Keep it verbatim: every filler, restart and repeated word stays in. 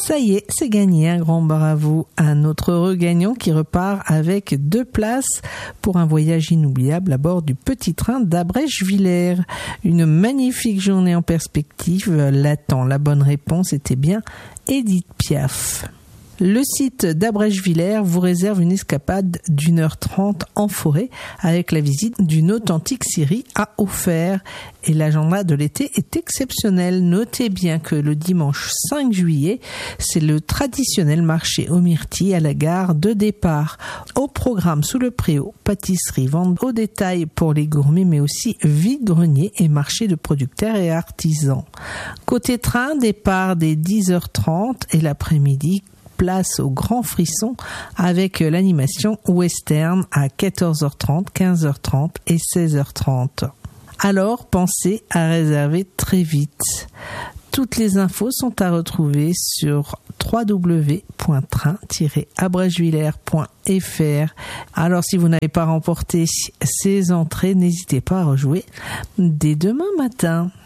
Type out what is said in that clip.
Ça y est, c'est gagné. Un grand bravo à notre heureux gagnant qui repart avec deux places pour un voyage inoubliable à bord du petit train d'Abrèche-Villers. Une magnifique journée en perspective l'attend. La bonne réponse était bien Édith Piaf. Le site d'Abrèche-Villers vous réserve une escapade d'une heure trente en forêt avec la visite d'une authentique scierie à offert. Et l'agenda de l'été est exceptionnel. Notez bien que le dimanche cinq juillet, c'est le traditionnel marché aux myrtilles à la gare de départ. Au programme sous le préau, pâtisserie, vente au détail pour les gourmets, mais aussi vide-grenier et marché de producteurs et artisans. Côté train, départ dès dix heures trente et l'après-midi, place au Grand Frisson avec l'animation western à quatorze heures trente, quinze heures trente et seize heures trente. Alors, pensez à réserver très vite. Toutes les infos sont à retrouver sur w w w point train tiret abrèchevillers point f r. Alors, si vous n'avez pas remporté ces entrées, n'hésitez pas à rejouer dès demain matin.